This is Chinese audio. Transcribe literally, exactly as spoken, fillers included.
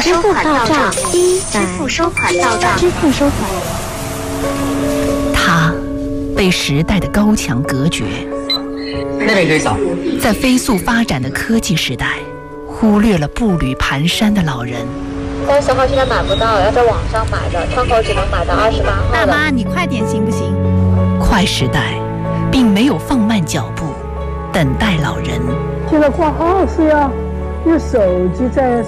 付收款到账，支付收款到账，支付收款。 他被时代的高墙隔绝， 那边可以扫。 在飞速发展的科技时代，忽略了步履蹒跚的老人。 三十号现在买不到，要在网上买的，窗口只能买到二十八号。 大妈，你快点行不行？ 快时代并没有放慢脚步，等待老人。 现在挂号是要用手机在